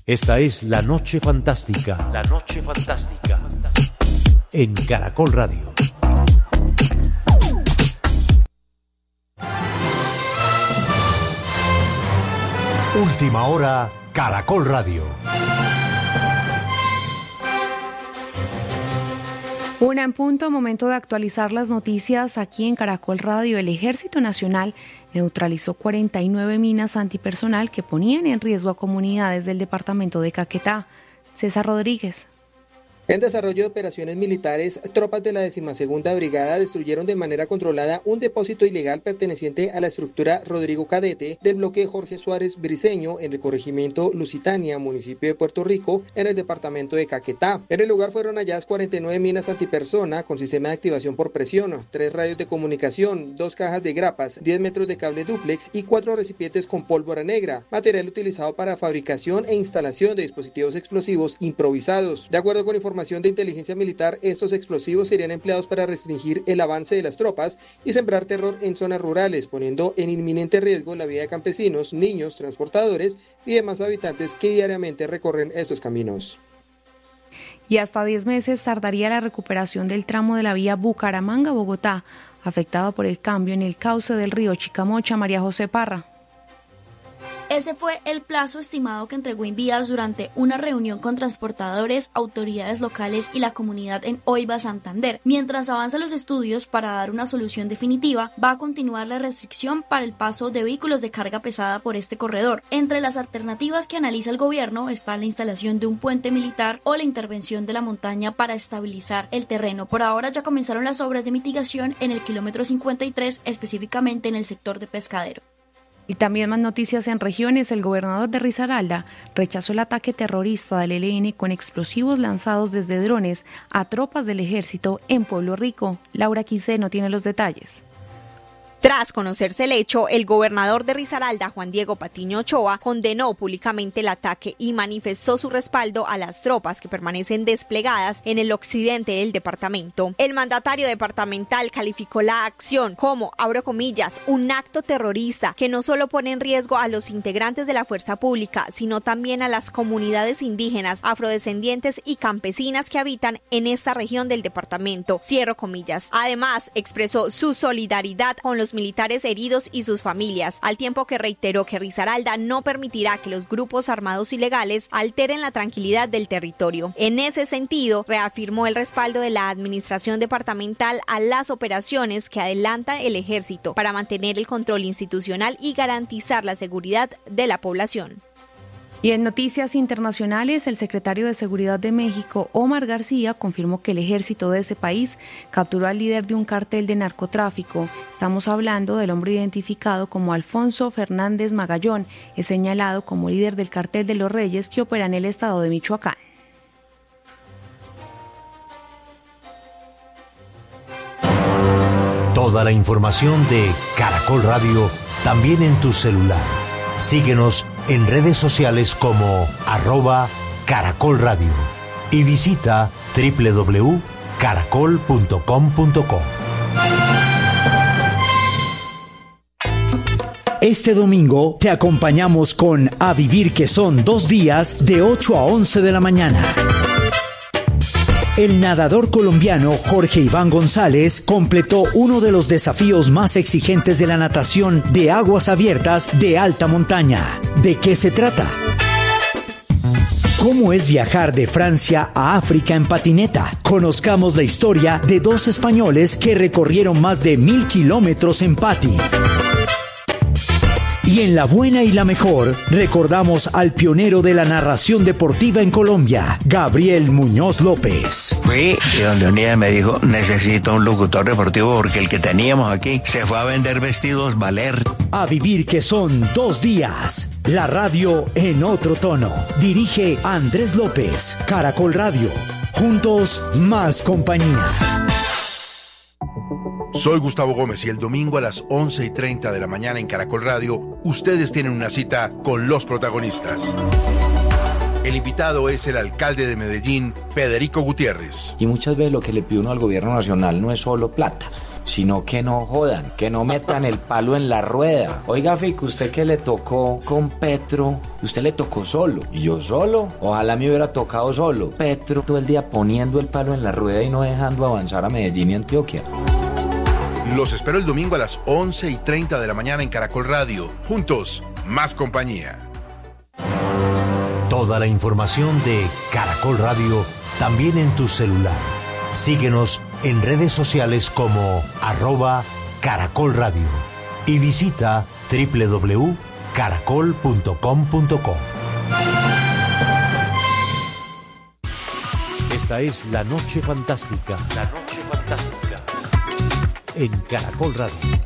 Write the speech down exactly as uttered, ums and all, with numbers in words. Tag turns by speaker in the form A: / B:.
A: Esta es La Noche Fantástica. La Noche Fantástica. En Caracol Radio. Última hora, Caracol Radio.
B: Una en punto, momento de actualizar las noticias aquí en Caracol Radio. El Ejército Nacional neutralizó cuarenta y nueve minas antipersonal que ponían en riesgo a comunidades del departamento de Caquetá. César Rodríguez.
C: En desarrollo de operaciones militares, tropas de la decimosegunda Brigada destruyeron de manera controlada un depósito ilegal perteneciente a la estructura Rodrigo Cadete del bloque Jorge Suárez Briceño en el corregimiento Lusitania, municipio de Puerto Rico, en el departamento de Caquetá. En el lugar fueron halladas cuarenta y nueve minas antipersona con sistema de activación por presión, tres radios de comunicación, dos cajas de grapas, diez metros de cable dúplex y cuatro recipientes con pólvora negra, material utilizado para fabricación e instalación de dispositivos explosivos improvisados. De acuerdo con información de inteligencia militar, estos explosivos serían empleados para restringir el avance de las tropas y sembrar terror en zonas rurales, poniendo en inminente riesgo la vida de campesinos, niños, transportadores y demás habitantes que diariamente recorren estos caminos.
B: Y hasta diez meses tardaría la recuperación del tramo de la vía Bucaramanga-Bogotá, afectado por el cambio en el cauce del río Chicamocha. María José Parra.
D: Ese fue el plazo estimado que entregó Invías durante una reunión con transportadores, autoridades locales y la comunidad en Oiva, Santander. Mientras avanzan los estudios para dar una solución definitiva, va a continuar la restricción para el paso de vehículos de carga pesada por este corredor. Entre las alternativas que analiza el gobierno está la instalación de un puente militar o la intervención de la montaña para estabilizar el terreno. Por ahora ya comenzaron las obras de mitigación en el kilómetro cincuenta y tres, específicamente en el sector de Pescadero.
B: Y también más noticias en regiones. El gobernador de Risaralda rechazó el ataque terrorista del E L N con explosivos lanzados desde drones a tropas del ejército en Pueblo Rico. Laura Quiseno tiene los detalles.
E: Tras conocerse el hecho, el gobernador de Risaralda, Juan Diego Patiño Ochoa, condenó públicamente el ataque y manifestó su respaldo a las tropas que permanecen desplegadas en el occidente del departamento. El mandatario departamental calificó la acción como, abro comillas, un acto terrorista que no solo pone en riesgo a los integrantes de la fuerza pública, sino también a las comunidades indígenas, afrodescendientes y campesinas que habitan en esta región del departamento. Cierro comillas. Además, expresó su solidaridad con los militares heridos y sus familias, al tiempo que reiteró que Risaralda no permitirá que los grupos armados ilegales alteren la tranquilidad del territorio. En ese sentido, reafirmó el respaldo de la administración departamental a las operaciones que adelanta el ejército para mantener el control institucional y garantizar la seguridad de la población.
B: Y en noticias internacionales, el secretario de Seguridad de México, Omar García, confirmó que el ejército de ese país capturó al líder de un cartel de narcotráfico. Estamos hablando del hombre identificado como Alfonso Fernández Magallón, es señalado como líder del cartel de los Reyes que opera en el estado de Michoacán.
A: Toda la información de Caracol Radio también en tu celular. Síguenos en redes sociales como arroba Caracol Radio y visita doble u doble u doble u punto caracol punto com punto co.
F: Este domingo te acompañamos con A Vivir, que son dos días de ocho a once de la mañana. El nadador colombiano Jorge Iván González completó uno de los desafíos más exigentes de la natación de aguas abiertas de alta montaña. ¿De qué se trata? ¿Cómo es viajar de Francia a África en patineta? Conozcamos la historia de dos españoles que recorrieron más de mil kilómetros en pati. Y en La Buena y la Mejor, recordamos al pionero de la narración deportiva en Colombia, Gabriel Muñoz López.
G: Fui y don Leonidas me dijo, necesito un locutor deportivo porque el que teníamos aquí se fue a vender vestidos Valer.
F: A Vivir, que son dos días. La radio en otro tono. Dirige Andrés López. Caracol Radio. Juntos, más compañía.
H: Soy Gustavo Gómez y el domingo a las once y treinta de la mañana en Caracol Radio, ustedes tienen una cita con los protagonistas. El invitado es el alcalde de Medellín, Federico Gutiérrez.
I: Y muchas veces lo que le pide uno al gobierno nacional no es solo plata. sino que no jodan, que no metan el palo en la rueda. Oiga, Fico, usted que le tocó con Petro, usted le tocó solo, y yo solo, ojalá me hubiera tocado solo. Petro todo el día poniendo el palo en la rueda y no dejando avanzar a Medellín y Antioquia.
H: Los espero el domingo a las once y treinta de la mañana en Caracol Radio. Juntos, más compañía.
A: Toda la información de Caracol Radio también en tu celular. Síguenos en redes sociales como arroba Caracol Radio y visita doble u doble u doble u punto caracol punto com punto co. Esta es La Noche Fantástica. La Noche Fantástica. En Caracol Radio.